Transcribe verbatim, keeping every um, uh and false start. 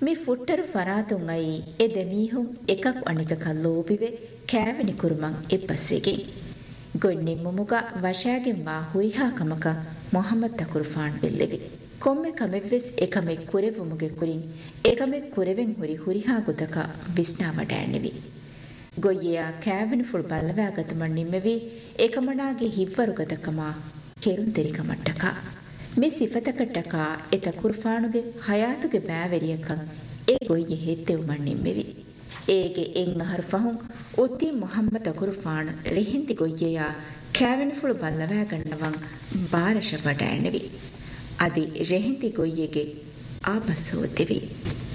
මේ ෆුට්ටරු ෆරාතුන් අයි එදෙමීහුන් එකක් අනිකක ලෝබිවෙ කෑවෙනි කුරුමන් එපස්සෙගෙන් ගොන්නේ මුමුග වශාගෙන් වා හුයිහා කමක මොහම්මද් තකුරුෆාන් වෙල්ලෙවි කොම්මෙ කමෙව්වෙස් එකමෙක් කුරෙවුමුගෙ කුරින් එකමෙක් කුරෙවෙන් හුරි හුරිහා ගොතක විස්නාවට ඇන්නෙවි ගොයියා කෑවෙනි ෆුල් බල්ලවෑගතමන් නිම්මෙවි එකමනාගේ හිව්වරු ගතකමා කෙරුන් දෙරිකමට්ටක මේ සිෆතකට්ටක එත කුර්ෆානුගේ හයාතුගේ බෑවෙරියකන් ඒ ගොයියෙ හෙත්තෙවුමන් නිම්මෙවි ඒගේ එන් අහරු ෆහුන් උත්ති මොහම්මද් තකුරුෆාන රෙහින්ති ගොයියා කෑවෙනි ෆුල් බල්ලවෑගන්නවන් බාරෂ වඩ ඇන්නෙවි අදි රෙහින්ති ගොයියෙගේ ආපස්සෝතෙවි